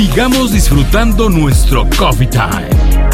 Sigamos disfrutando nuestro Coffee Time.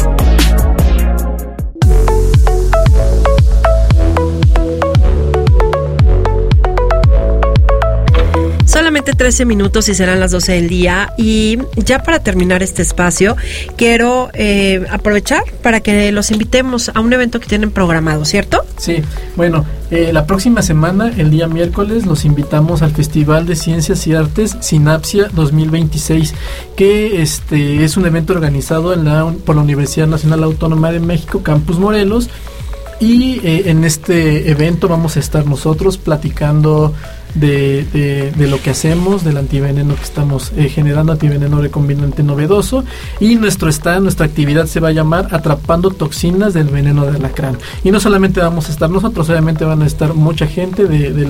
Solamente 13 minutos y serán las 12 del día. Y ya para terminar este espacio, quiero aprovechar para que los invitemos a un evento que tienen programado, ¿cierto? Sí, bueno, la próxima semana, el día miércoles, los invitamos al Festival de Ciencias y Artes Sinapsia 2026, que es un evento organizado por la Universidad Nacional Autónoma de México, Campus Morelos. Y en este evento vamos a estar nosotros platicando de lo que hacemos, del antiveneno que estamos generando, antiveneno recombinante novedoso, y nuestra actividad se va a llamar Atrapando Toxinas del Veneno de Alacrán. Y no solamente vamos a estar nosotros, obviamente van a estar mucha gente de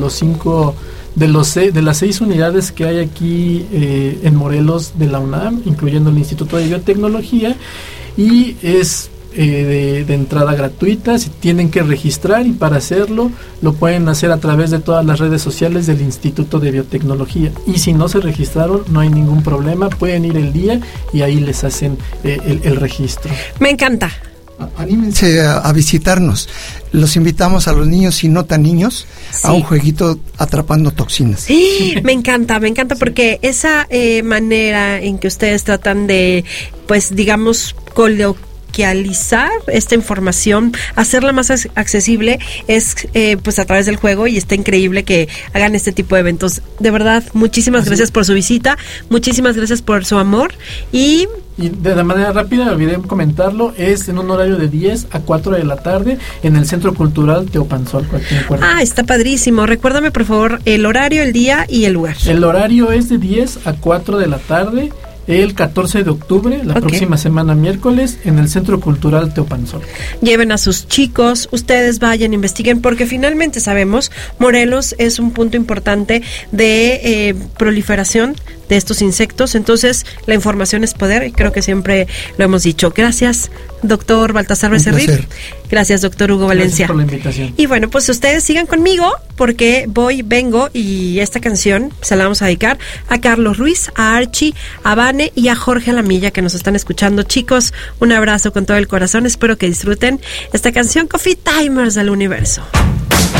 las 6 unidades que hay aquí en Morelos de la UNAM, incluyendo el Instituto de Biotecnología, y es de entrada gratuita. Se tienen que registrar, y para hacerlo lo pueden hacer a través de todas las redes sociales del Instituto de Biotecnología, y si no se registraron no hay ningún problema, pueden ir el día y ahí les hacen el registro. Me encanta. Anímense a visitarnos. Los invitamos a los niños y no tan niños, sí, a un jueguito Atrapando Toxinas. Sí, me encanta porque esa manera en que ustedes tratan de, pues digamos, coloquializar esta información, hacerla más accesible, es pues a través del juego, y está increíble que hagan este tipo de eventos. De verdad, muchísimas gracias por su visita, muchísimas gracias por su amor, y de manera rápida, me olvidé comentarlo, es en un horario de 10 a 4 de la tarde en el Centro Cultural Teopanzol. Está padrísimo. Recuérdame por favor el horario, el día y el lugar. El horario es de 10 a 4 de la tarde, el 14 de octubre, la próxima semana miércoles, en el Centro Cultural Teopanzol. Lleven a sus chicos, ustedes vayan, investiguen, porque finalmente sabemos, Morelos es un punto importante de proliferación de estos insectos, entonces la información es poder, y creo que siempre lo hemos dicho. Gracias, doctor Baltasar Becerril. Gracias, doctor Hugo Valencia. Gracias por la invitación. Y bueno, pues ustedes sigan conmigo, porque vengo, y esta canción se la vamos a dedicar a Carlos Ruiz, a Archie, a Vane y a Jorge Lamilla, que nos están escuchando. Chicos, un abrazo con todo el corazón, espero que disfruten esta canción, Coffee Timers del Universo.